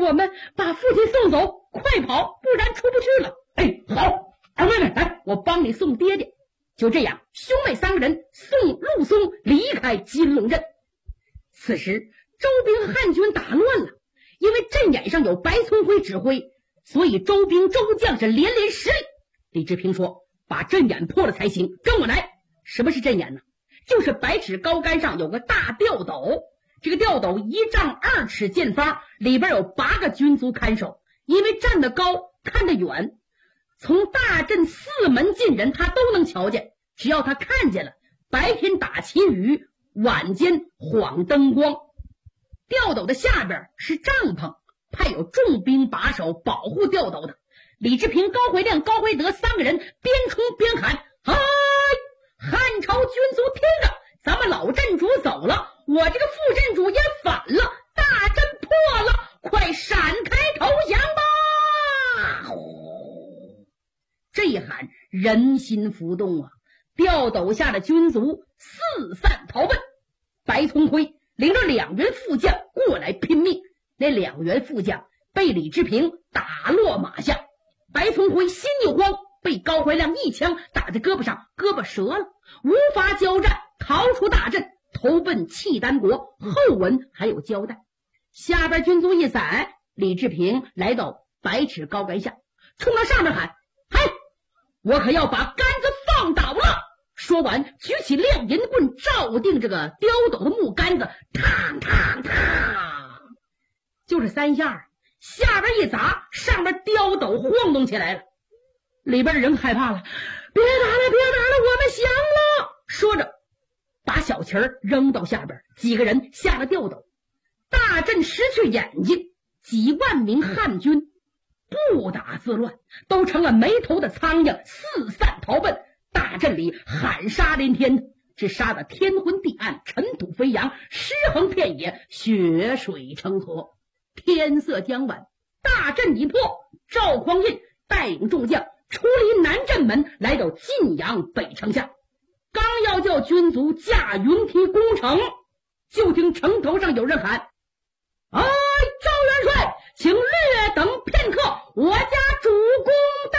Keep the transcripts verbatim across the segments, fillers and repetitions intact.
我们把父亲送走，快跑，不然出不去了。 哎，好，二妹妹，来，我帮你送爹爹。 就这样，兄妹三个人送陆松离开金龙镇。此时周兵汉军打乱了，因为阵眼上有白聪辉指挥，所以周兵周将是连连失利。李志平说，把阵眼破了才行，跟我来。什么是阵眼呢？就是百尺高杆上有个大吊斗，这个吊斗一丈二尺见方，里边有八个军卒看守，因为站得高看得远，从大阵四门进人他都能瞧见，只要他看见了，白天打旗雨，晚间晃灯光。吊斗的下边是帐篷，派有重兵把守保护吊斗的。李志平、高怀亮、高怀德三个人边冲边喊：嗨！汉朝军卒听着，咱们老镇主走了，我这个副镇主也反了，大阵破了，快闪开投降吧！这一喊，人心浮动啊！吊斗下的军卒四散逃奔。白聪辉领着两员副将过来拼命，那两员副将被李志平打落马下。白聪辉心一慌，被高怀亮一枪打在胳膊上，胳膊折了，无法交战，逃出大阵，投奔契丹国。后文还有交代。下边军卒一散，李志平来到百尺高杆下，冲到上面喊：嘿，我可要把杆子放倒了！说完，举起亮银棍，照定这个吊斗的木杆子，嘡嘡嘡，就是三下，下边一砸，上边吊斗晃动起来了。里边的人害怕了，别打了，别打了，我们降了！说着，把小旗儿扔到下边，几个人下了吊斗，大阵失去眼睛，几万名汉军不打自乱，都成了没头的苍蝇，四散逃奔。大阵里喊杀连天，这杀得天昏地暗，尘土飞扬，尸横遍野，血水成河。天色将晚，大阵已破，赵匡胤带领众将出离南阵门，来到晋阳北城下。刚要叫军卒架云梯攻城，就听城头上有人喊：哎，赵元帅，请略等片刻，我家主公到。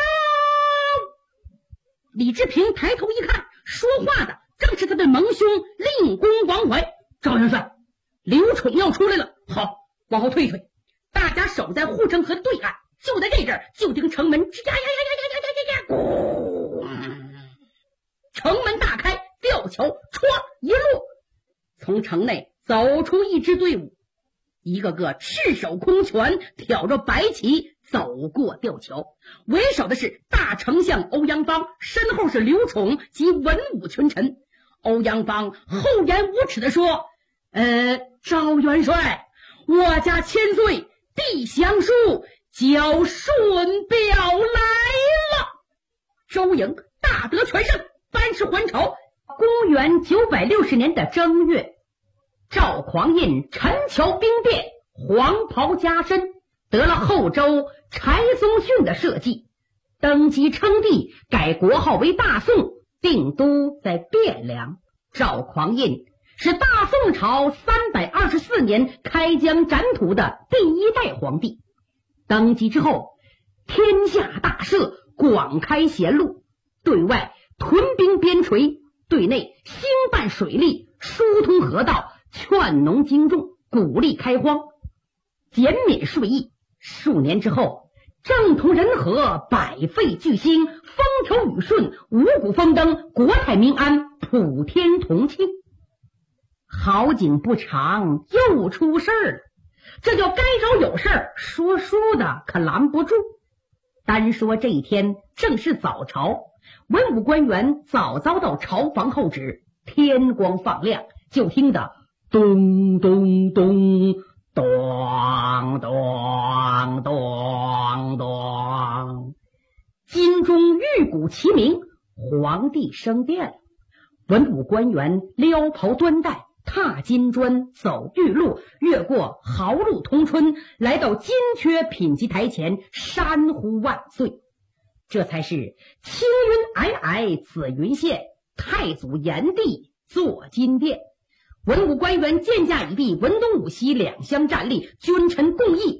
李志平抬头一看，说话的正是他的盟兄令公王怀。赵元帅，刘宠要出来了。好，往后退一退，大家守在护城河对岸。就在这阵，就听城门吱呀呀呀呀呀呀呀呀呀，城门大开，吊桥歘一落，从城内走出一支队伍，一个个赤手空拳，挑着白旗走过吊桥。为首的是大丞相欧阳邦，身后是刘宠及文武群臣。欧阳邦厚颜无耻地说：呃，赵元帅，我家千岁递降书，交顺表来了。周营大得全胜，班师还朝。公元九百六十年的正月，赵匡胤陈桥兵变，黄袍加身，得了后周柴宗训的设计，登基称帝，改国号为大宋，定都在汴梁。赵匡胤是大宋朝三百二十四年开疆展土的第一代皇帝。登基之后，天下大赦，广开贤路，对外屯兵边陲，对内兴办水利，疏通河道，劝农经种，鼓励开荒，减免税役。数年之后，政同人和，百废俱兴，风调雨顺，五谷丰登，国泰民安，普天同庆。好景不长，又出事儿了。这叫该着有事儿，说书的可拦不住。单说这一天正是早朝，文武官员早遭到朝房候旨，天光放亮，就听得咚咚咚，咚咚咚咚，金钟玉鼓齐鸣，皇帝升殿了。文武官员撩袍端带，踏金砖，走玉路，越过豪路通春，来到金阙品级台前，山呼万岁。这才是青云霭霭紫云现，太祖炎帝坐金殿。文武官员见驾已毕，文东武西两相站立，君臣共议